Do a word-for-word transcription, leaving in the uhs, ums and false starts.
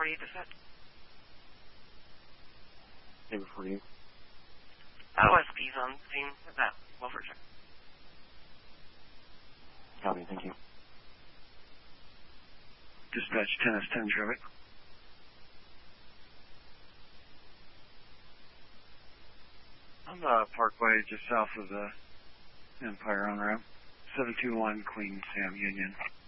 forty-eight to set. Table forty-eight. O S P's on scene with that welfare check. Copy, thank you. Dispatch ten S ten traffic. On the Parkway, just south of the Empire on ramp. seven two one Queen Sam Union.